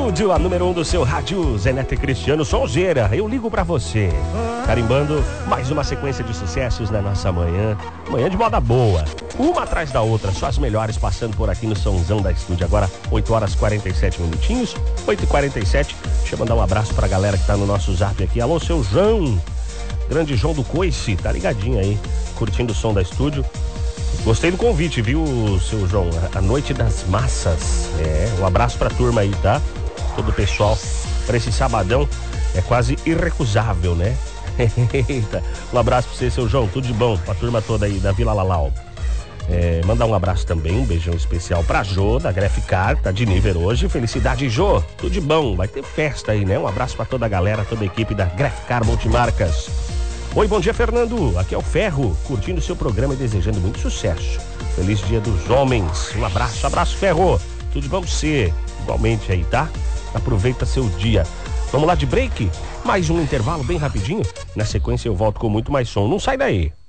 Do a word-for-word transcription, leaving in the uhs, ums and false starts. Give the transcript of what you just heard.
estúdio, a número um do seu rádio, Zé Neto e Cristiano Sonzeira. Eu ligo pra você. Carimbando mais uma sequência de sucessos na nossa manhã. Manhã de moda boa. Uma atrás da outra, só as melhores passando por aqui no Sonzão da Estúdio. Agora, oito horas e quarenta e sete minutinhos. oito e quarenta e sete. Deixa eu mandar um abraço pra galera que tá no nosso zap aqui. Alô, seu João. Grande João do Coice. Tá ligadinho aí, curtindo o som da Estúdio. Gostei do convite, viu, seu João? A Noite das Massas. É, um abraço pra turma aí, tá? Todo o pessoal. Pra esse sabadão é quase irrecusável, né? Eita, um abraço pra você, seu João. Tudo de bom pra turma toda aí da Vila Lalau. É, mandar um abraço também, um beijão especial pra Jô, da Graphicar, tá de nível hoje. Felicidade, Jô. Tudo de bom. Vai ter festa aí, né? Um abraço pra toda a galera, toda a equipe da Graphicar Multimarcas. Oi, bom dia, Fernando. Aqui é o Ferro, curtindo o seu programa e desejando muito sucesso. Feliz Dia dos Homens. Um abraço, abraço, Ferro. Tudo de bom pra você. Igualmente aí, tá? Aproveita seu dia. Vamos lá de break? Mais um intervalo bem rapidinho. Na sequência eu volto com muito mais som. Não sai daí.